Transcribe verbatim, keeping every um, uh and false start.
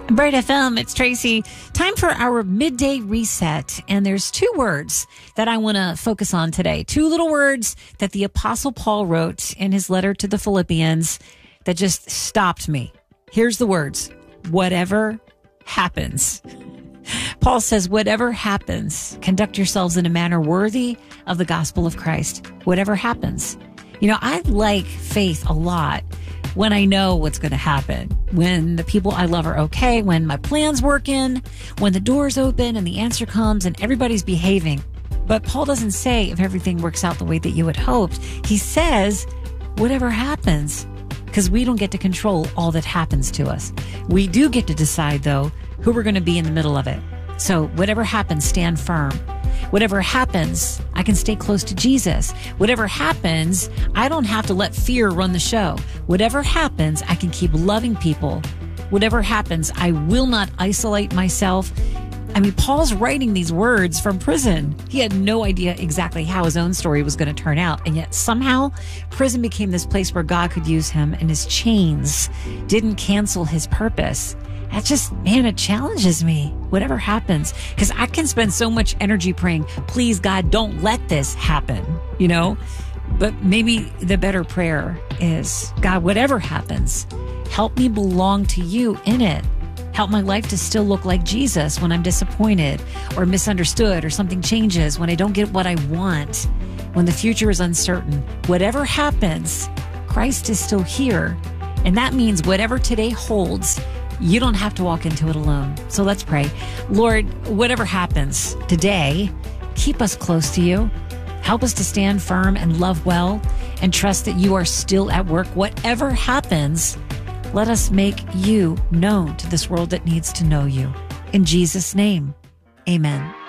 Bright F M, it's Tracy. Time for our midday reset. And there's two words that I want to focus on today. Two little words that the Apostle Paul wrote in his letter to the Philippians that just stopped me. Here's the words. Whatever happens. Paul says, whatever happens, conduct yourselves in a manner worthy of the gospel of Christ. Whatever happens. You know, I like faith a lot when I know what's going to happen, when the people I love are okay, when my plan's working, when the door's open and the answer comes and everybody's behaving. But Paul doesn't say if everything works out the way that you had hoped. He says, whatever happens, because we don't get to control all that happens to us. We do get to decide, though, who we're going to be in the middle of it. So whatever happens, stand firm. Whatever happens, I can stay close to Jesus. Whatever happens, I don't have to let fear run the show. Whatever happens, I can keep loving people. Whatever happens, I will not isolate myself. I mean, Paul's writing these words from prison. He had no idea exactly how his own story was going to turn out. And yet somehow prison became this place where God could use him, and his chains didn't cancel his purpose. That just, man, it challenges me, whatever happens, because I can spend so much energy praying, please, God, don't let this happen, you know? But maybe the better prayer is, God, whatever happens, help me belong to you in it. Help my life to still look like Jesus when I'm disappointed or misunderstood or something changes, when I don't get what I want, when the future is uncertain. Whatever happens, Christ is still here. And that means whatever today holds, you don't have to walk into it alone. So let's pray. Lord, whatever happens today, keep us close to you. Help us to stand firm and love well and trust that you are still at work. Whatever happens, let us make you known to this world that needs to know you. In Jesus' name, amen.